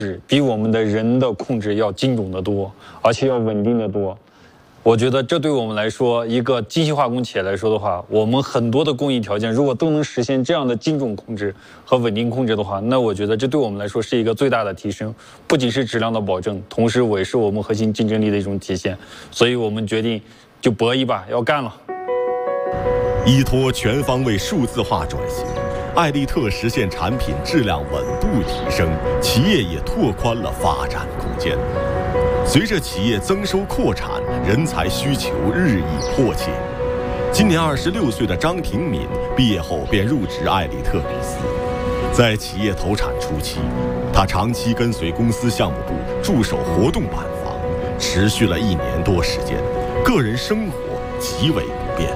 比我们的人的控制要精准得多，而且要稳定得多。我觉得这对我们来说，一个精细化工企业来说的话，我们很多的工艺条件如果都能实现这样的精准控制和稳定控制的话，那我觉得这对我们来说是一个最大的提升，不仅是质量的保证，同时也是我们核心竞争力的一种体现。所以我们决定就搏一把，要干了。 依托全方位数字化转型，艾力特实现产品质量稳步提升，企业也拓宽了发展空间。随着企业增收扩产，人才需求日益迫切。今年26岁的张廷敏毕业后便入职艾力特公司。在企业投产初期，他长期跟随公司项目部驻守活动板房，持续了1年多时间，个人生活极为不便。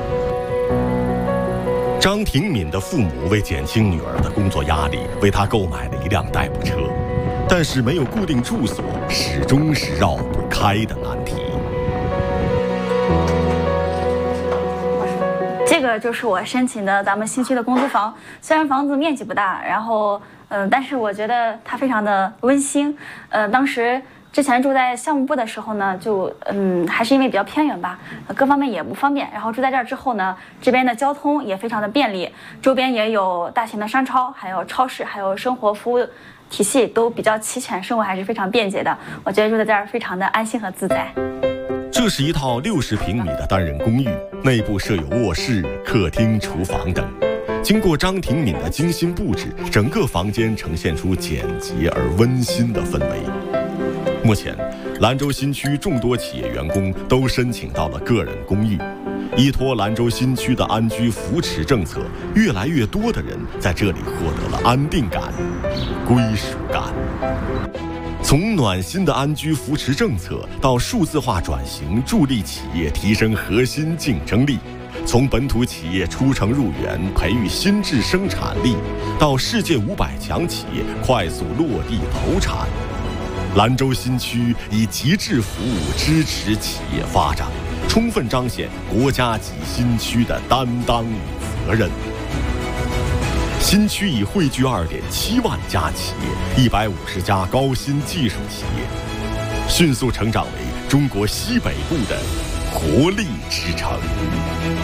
张廷敏的父母为减轻女儿的工作压力，为她购买了一辆代步车。但是没有固定住所，始终是绕不开的难题。 这个就是我申请的咱们新区的公租房，虽然房子面积不大，然后但是我觉得它非常的温馨。当时之前住在项目部的时候呢，就还是因为比较偏远吧，各方面也不方便。然后住在这儿之后呢，这边的交通也非常的便利，周边也有大型的商超，还有超市，还有生活服务体系都比较齐全，生活还是非常便捷的。我觉得住在这儿非常的安心和自在。 这是一套60平米的单人公寓，内部设有卧室、客厅、厨房等。经过张廷敏的精心布置，整个房间呈现出简洁而温馨的氛围。目前，兰州新区众多企业员工都申请到了个人公寓。依托兰州新区的安居扶持政策，越来越多的人在这里获得了安定感与归属感。从暖心的安居扶持政策到数字化转型，助力企业提升核心竞争力；从本土企业出城入园，培育新质生产力，到世界500强企业快速落地投产，兰州新区以极致服务支持企业发展，充分彰显国家级新区的担当与责任。新区已汇聚2.7万家企业，150家高新技术企业，迅速成长为中国西北部的活力之城。